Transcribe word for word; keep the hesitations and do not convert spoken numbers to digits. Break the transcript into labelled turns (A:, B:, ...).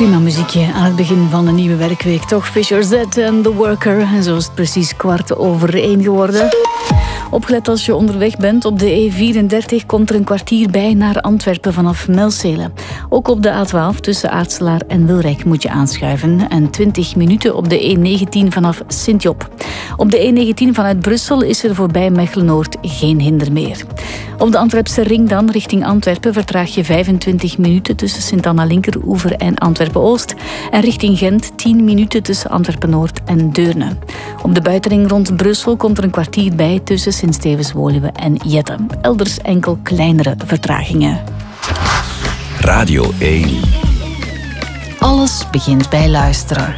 A: Prima muziekje aan het begin van een nieuwe werkweek. Toch Fisher Z en The Worker. En zo is het precies kwart over één geworden. Opgelet als je onderweg bent. Op de E vierendertig komt er een kwartier bij naar Antwerpen vanaf Melzele. Ook op de A twaalf tussen Aartselaar en Wilrijk moet je aanschuiven. En twintig minuten op de E negentien vanaf Sint-Job. Op de E negentien vanuit Brussel is er voorbij Mechelen-Noord geen hinder meer. Op de Antwerpse ring dan, richting Antwerpen, vertraag je vijfentwintig minuten tussen Sint-Anna-Linkeroever en Antwerpen-Oost. En richting Gent tien minuten tussen Antwerpen-Noord en Deurne. Op de buitenring rond Brussel komt er een kwartier bij tussen Sint-Stevens-Woluwe en Jette. Elders enkel kleinere vertragingen.
B: Radio één.
A: Alles begint bij luisteren.